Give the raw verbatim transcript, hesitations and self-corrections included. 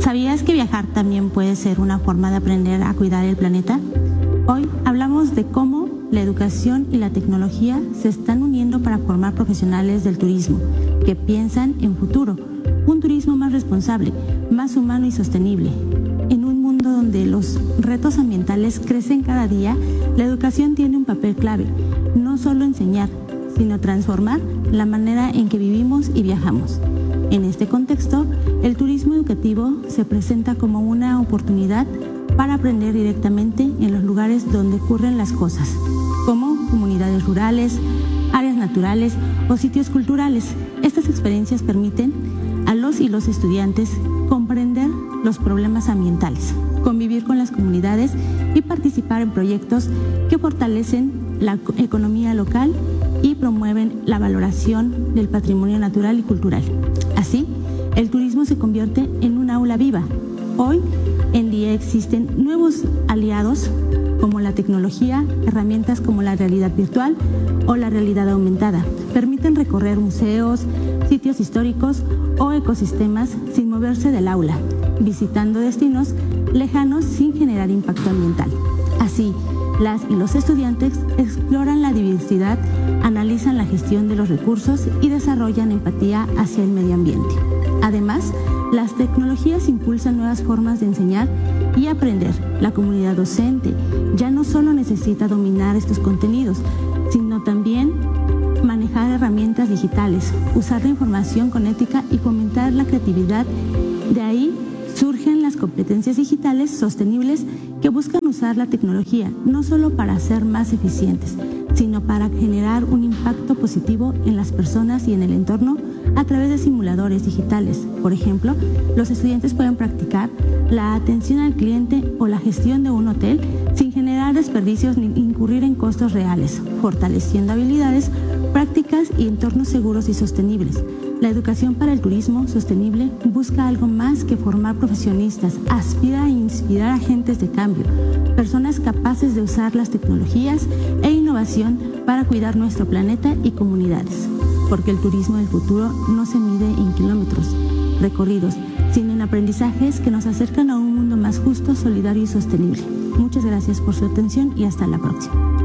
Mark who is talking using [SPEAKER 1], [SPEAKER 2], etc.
[SPEAKER 1] ¿Sabías que viajar también puede ser una forma de aprender a cuidar el planeta? Hoy hablamos de cómo la educación y la tecnología se están uniendo para formar profesionales del turismo que piensan en futuro, un turismo más responsable, más humano y sostenible. En un mundo donde los retos ambientales crecen cada día, la educación tiene un papel clave, no solo enseñar, sino transformar la manera en que vivimos y viajamos. En este contexto, el turismo educativo se presenta como una oportunidad para aprender directamente en los lugares donde ocurren las cosas, como comunidades rurales, áreas naturales o sitios culturales. Estas experiencias permiten a los y los estudiantes comprender los problemas ambientales, convivir con las comunidades y participar en proyectos que fortalecen la economía local y promueven la valoración del patrimonio natural y cultural. Así, el turismo se convierte en un aula viva. Hoy en día existen nuevos aliados como la tecnología, herramientas como la realidad virtual o la realidad aumentada. Permiten recorrer museos, sitios históricos o ecosistemas sin moverse del aula, visitando destinos lejanos sin generar impacto ambiental. Así, las y los estudiantes exploran la diversidad, analizan la gestión de los recursos y desarrollan empatía hacia el medio ambiente. Además, las tecnologías impulsan nuevas formas de enseñar y aprender. La comunidad docente ya no solo necesita dominar estos contenidos, sino también manejar herramientas digitales, usar la información con ética y fomentar la creatividad. De ahí surgen las competencias digitales sostenibles que buscan usar la tecnología no solo para ser más eficientes, sino para generar un impacto positivo en las personas y en el entorno a través de simuladores digitales. Por ejemplo, los estudiantes pueden practicar la atención al cliente o la gestión de un hotel sin generar desperdicios ni incurrir en costos reales, fortaleciendo habilidades prácticas y entornos seguros y sostenibles. La educación para el turismo sostenible busca algo más que formar profesionistas, aspira a inspirar agentes de cambio, personas capaces de usar las tecnologías e innovación para cuidar nuestro planeta y comunidades. Porque el turismo del futuro no se mide en kilómetros recorridos, sino en aprendizajes que nos acercan a un mundo más justo, solidario y sostenible. Muchas gracias por su atención y hasta la próxima.